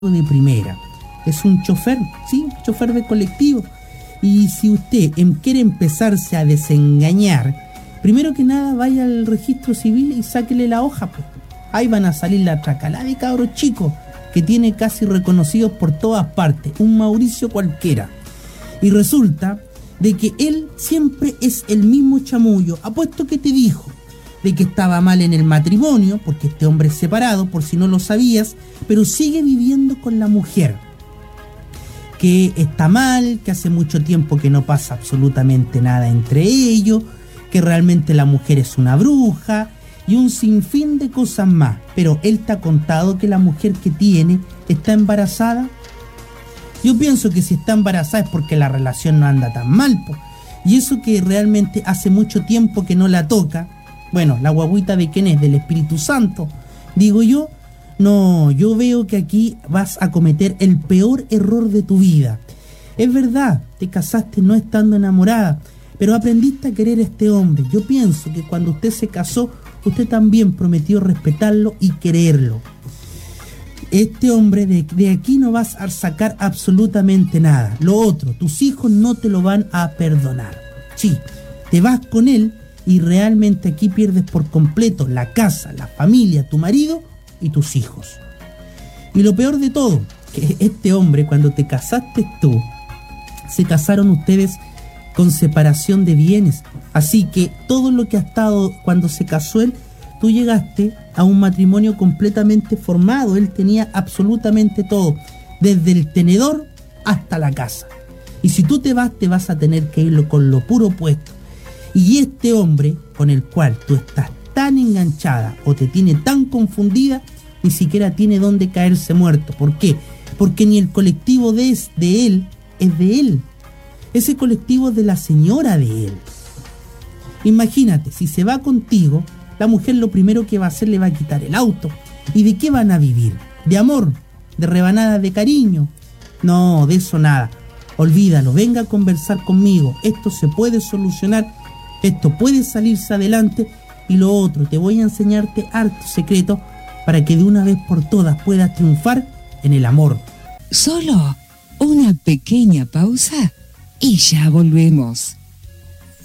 de primera. Es un chofer, sí, chofer de colectivo. Y si usted quiere empezarse a desengañar, primero que nada vaya al registro civil y sáquele la hoja, pues. Ahí van a salir la tracalada de cabros chicos que tiene casi reconocidos por todas partes, un Mauricio cualquiera. Y resulta de que él siempre es el mismo chamullo. Apuesto que te dijo de que estaba mal en el matrimonio, porque este hombre es separado, por si no lo sabías, pero sigue viviendo con la mujer. Que está mal, que hace mucho tiempo que no pasa absolutamente nada entre ellos, que realmente la mujer es una bruja y un sinfín de cosas más. Pero él te ha contado que la mujer que tiene está embarazada. Yo pienso que si está embarazada es porque la relación no anda tan mal, po. Y eso que realmente hace mucho tiempo que no la toca. Bueno, la guagüita de quién es, del Espíritu Santo, digo yo. No, yo veo que aquí vas a cometer el peor error de tu vida. Es verdad, te casaste no estando enamorada, pero aprendiste a querer a este hombre. Yo pienso que cuando usted se casó, usted también prometió respetarlo y quererlo. Este hombre, de aquí no vas a sacar absolutamente nada. Lo otro, tus hijos no te lo van a perdonar. Sí, te vas con él y realmente aquí pierdes por completo la casa, la familia, tu marido y tus hijos. Y lo peor de todo, que este hombre, cuando te casaste tú, se casaron ustedes con separación de bienes. Así que todo lo que ha estado cuando se casó él, tú llegaste a un matrimonio completamente formado. Él tenía absolutamente todo, desde el tenedor hasta la casa. Y si tú te vas a tener que irlo con lo puro puesto. Y este hombre con el cual tú estás tan enganchada o te tiene tan confundida, ni siquiera tiene dónde caerse muerto. ¿Por qué? Porque ni el colectivo de él es de él. Ese colectivo es de la señora de él. Imagínate, si se va contigo, la mujer lo primero que va a hacer le va a quitar el auto. ¿Y de qué van a vivir? ¿De amor? ¿De rebanadas de cariño? No, de eso nada. Olvídalo, venga a conversar conmigo. Esto se puede solucionar. Esto puede salirse adelante. Y lo otro, te voy a enseñarte harto secreto para que de una vez por todas puedas triunfar en el amor. Solo una pequeña pausa y ya volvemos.